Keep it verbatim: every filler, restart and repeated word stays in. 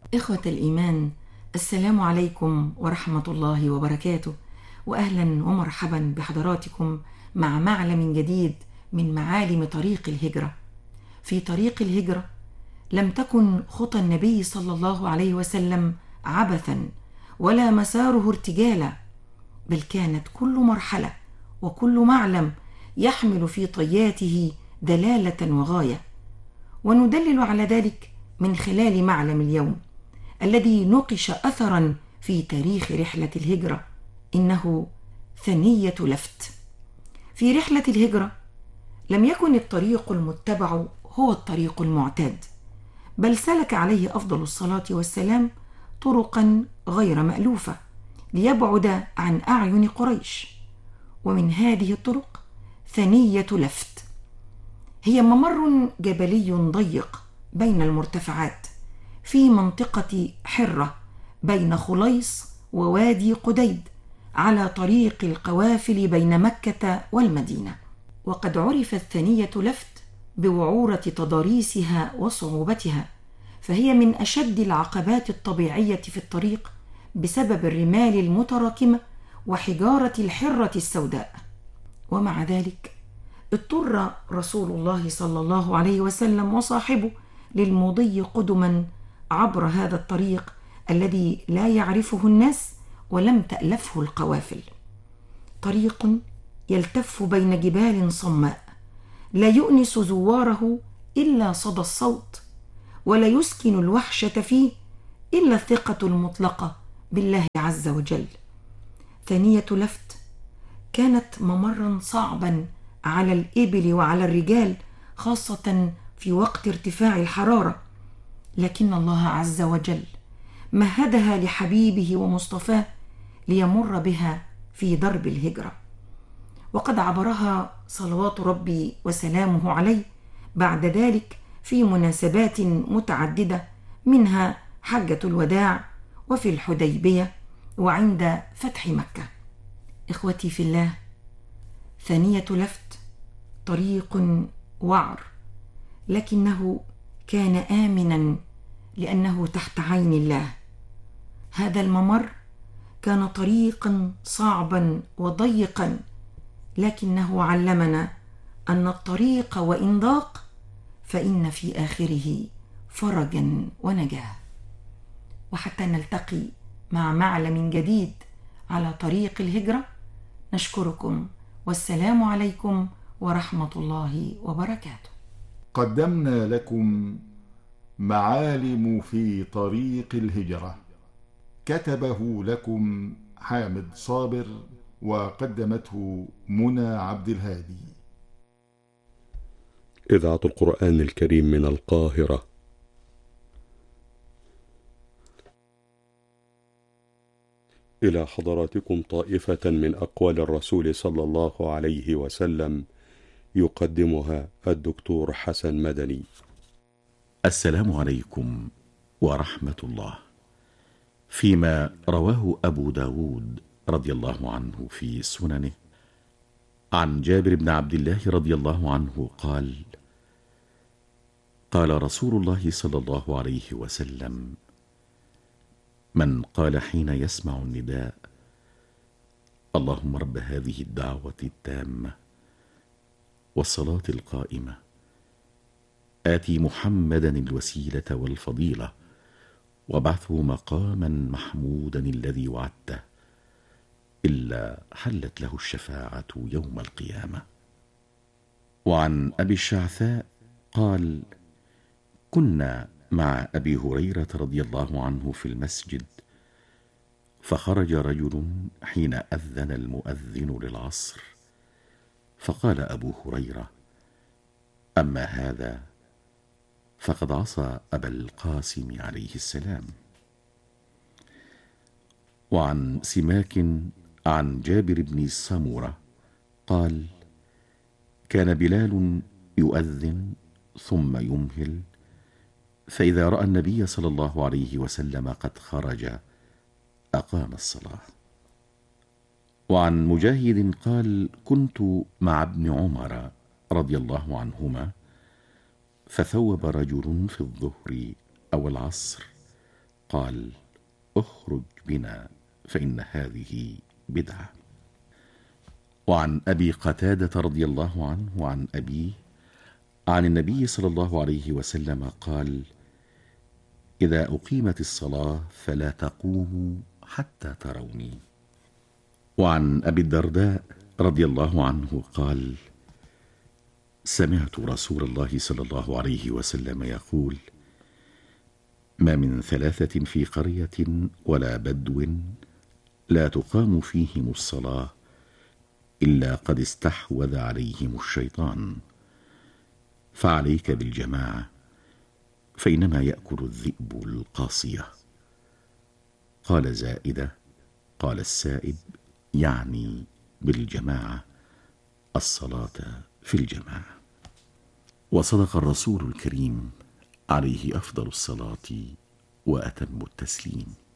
إخوة الإيمان، السلام عليكم ورحمة الله وبركاته، وأهلا ومرحبا بحضراتكم مع معلم جديد من معالم طريق الهجرة. في طريق الهجرة لم تكن خطى النبي صلى الله عليه وسلم عبثا ولا مساره ارتجالا، بل كانت كل مرحلة وكل معلم يحمل في طياته دلالة وغاية، وندلل على ذلك من خلال معلم اليوم الذي نقش أثرا في تاريخ رحلة الهجرة، إنه ثنية لفت. في رحلة الهجرة لم يكن الطريق المتبع هو الطريق المعتاد، بل سلك عليه أفضل الصلاة والسلام طرقا غير مألوفة ليبعد عن أعين قريش. ومن هذه الطرق ثنية لفت، هي ممر جبلي ضيق بين المرتفعات في منطقة حرة بين خليص ووادي قديد على طريق القوافل بين مكة والمدينة. وقد عرفت ثنية لفت بوعورة تضاريسها وصعوبتها، فهي من أشد العقبات الطبيعية في الطريق بسبب الرمال المتراكمة وحجارة الحرة السوداء. ومع ذلك اضطر رسول الله صلى الله عليه وسلم وصاحبه للمضي قدما عبر هذا الطريق الذي لا يعرفه الناس ولم تألفه القوافل. طريق يلتف بين جبال صماء لا يؤنس زواره إلا صدى الصوت، ولا يسكن الوحشة فيه إلا الثقة المطلقة بالله عز وجل. ثانية لفت كانت ممرا صعبا على الإبل وعلى الرجال، خاصة في وقت ارتفاع الحرارة، لكن الله عز وجل مهدها لحبيبه ومصطفاه ليمر بها في درب الهجرة. وقد عبرها صلوات ربي وسلامه عليه بعد ذلك في مناسبات متعددة، منها حجة الوداع وفي الحديبية وعند فتح مكة. إخوتي في الله، ثانية لفت طريق وعر، لكنه كان آمنا لأنه تحت عين الله. هذا الممر كان طريقا صعبا وضيقا، لكنه علمنا أن الطريق وإن ضاق فإن في آخره فرجا ونجاة. وحتى نلتقي مع معلم جديد على طريق الهجرة، نشكركم والسلام عليكم ورحمة الله وبركاته. قدمنا لكم معالم في طريق الهجرة، كتبه لكم حامد صابر، وقدمته منى عبد الهادي. إذاعة القرآن الكريم من القاهرة. إلى حضراتكم طائفة من أقوال الرسول صلى الله عليه وسلم، يقدمها الدكتور حسن مدني. السلام عليكم ورحمة الله. فيما رواه أبو داود رضي الله عنه في سننه عن جابر بن عبد الله رضي الله عنه قال: قال رسول الله صلى الله عليه وسلم: من قال حين يسمع النداء: اللهم رب هذه الدعوة التامة والصلاة القائمة، آتي محمدا الوسيلة والفضيلة وابعثه مقاما محمودا الذي وعدته، إلا حلت له الشفاعة يوم القيامة. وعن أبي الشعثاء قال: كنا مع أبي هريرة رضي الله عنه في المسجد، فخرج رجل حين أذن المؤذن للعصر، فقال أبو هريرة: أما هذا فقد عصى أبا القاسم عليه السلام. وعن سماك عن جابر بن سمرة قال: كان بلال يؤذن ثم يمهل، فإذا رأى النبي صلى الله عليه وسلم قد خرج أقام الصلاة. وعن مجاهد قال: كنت مع ابن عمر رضي الله عنهما، فثوب رجل في الظهر أو العصر قال: اخرج بنا فإن هذه بدعة. وعن أبي قتادة رضي الله عنه وعن أبيه عن النبي صلى الله عليه وسلم قال: إذا أقيمت الصلاة فلا تقوموا حتى تروني. وعن أبي الدرداء رضي الله عنه قال: سمعت رسول الله صلى الله عليه وسلم يقول: ما من ثلاثة في قرية ولا بدو لا تقام فيهم الصلاة إلا قد استحوذ عليهم الشيطان، فعليك بالجماعة فإنما يأكل الذئب القاصية. قال زائدة: قال السائب يعني بالجماعة الصلاة في الجماعة. وصدق الرسول الكريم عليه أفضل الصلاة وأتم التسليم.